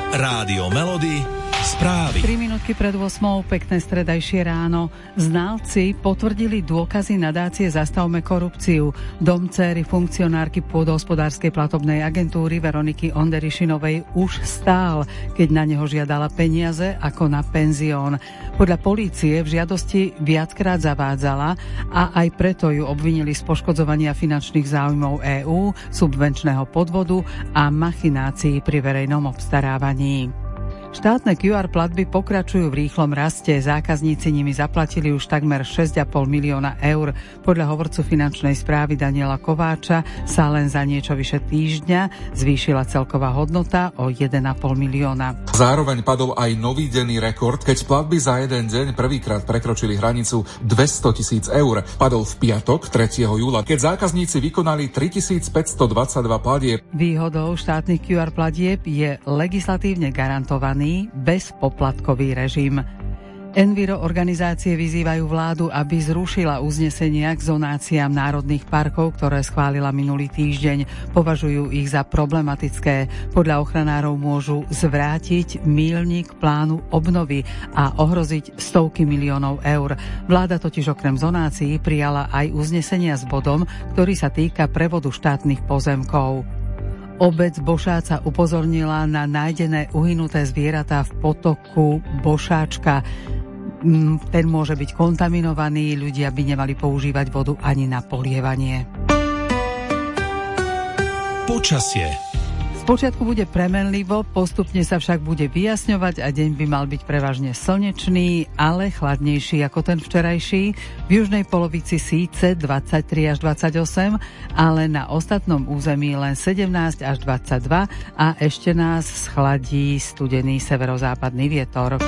Rádio Melody, správy. 3 minútky pred 8, pekné stredajšie ráno. Znalci potvrdili dôkazy nadácie Zastavme korupciu. Dom dcéry funkcionárky pôdohospodárskej platobnej agentúry Veroniky Onderišinovej už stál, keď na neho žiadala peniaze ako na penzión. Podľa polície v žiadosti viackrát zavádzala a aj preto ju obvinili z poškodzovania finančných záujmov EÚ, subvenčného podvodu a machinácií pri verejnom obstarávaní. Štátne QR platby pokračujú v rýchlom raste. Zákazníci nimi zaplatili už takmer 6,5 milióna eur. Podľa hovorcu finančnej správy Daniela Kováča sa len za niečo vyše týždňa zvýšila celková hodnota o 1,5 milióna. Zároveň padol aj nový denný rekord, keď platby za jeden deň prvýkrát prekročili hranicu 200 000 eur. Padol v piatok 3. júla, keď zákazníci vykonali 3522 platieb. Výhodou štátnych QR platieb je legislatívne garantovaný bezpoplatkový režim. Enviro organizácie vyzývajú vládu, aby zrušila uznesenia k zonáciám národných parkov, ktoré schválila minulý týždeň. Považujú ich za problematické. Podľa ochranárov môžu zvrátiť míľnik plánu obnovy a ohroziť stovky miliónov eur. Vláda totiž okrem zonácií prijala aj uznesenia s bodom, ktorý sa týka prevodu štátnych pozemkov. Obec Bošáca upozornila na nájdené uhynuté zvieratá v potoku Bošáčka. Ten môže byť kontaminovaný, ľudia by nemali používať vodu ani na polievanie. Počasie. Spočiatku bude premenlivo, postupne sa však bude vyjasňovať a deň by mal byť prevažne slnečný, ale chladnejší ako ten včerajší. V južnej polovici síce 23 až 28, ale na ostatnom území len 17 až 22 a ešte nás schladí studený severozápadný vietor.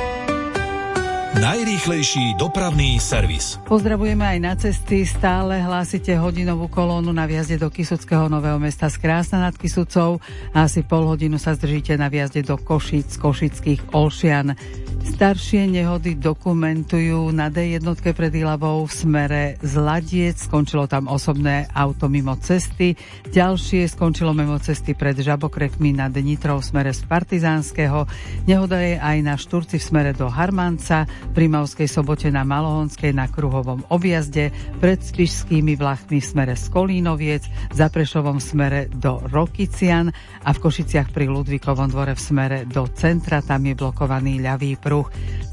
Najrýchlejší dopravný servis. Pozdravujeme aj na cesty. Stále hlásite hodinovú kolónu na vjazde do Kysuckého Nového Mesta z Krásna nad Kysucou a asi pol hodinu sa zdržíte na vjazde do Košíc z Košických Olšian. Staršie nehody dokumentujú na D1 pred Ilavou v smere z Ladiec. Skončilo tam osobné auto mimo cesty. Ďalšie skončilo mimo cesty pred Žabokrekmi nad Nitrou v smere z Partizánskeho. Nehoda je aj na Šturci v smere do Harmanca, pri Mavskej Sobote na Malohonskej na kruhovom objazde, pred Spišskými Vlachmi v smere z Kolínoviec, za Prešovom v smere do Rokycian a v Košiciach pri Ludvíkovom dvore v smere do centra, tam je blokovaný ľavý pruh.